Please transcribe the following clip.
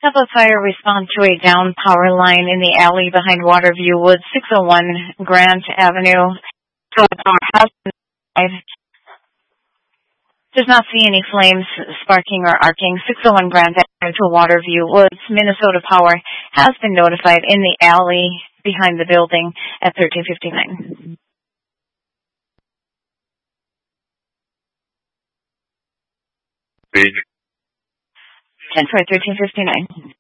Have a fire respond to a down power line in the alley behind Waterview Woods, 601 Grant Avenue. So power has been notified. Does not see any flames sparking or arcing. 601 Grant Avenue to Waterview Woods, Minnesota Power has been notified in the alley behind the building at 1359. Page. 10 for 1359.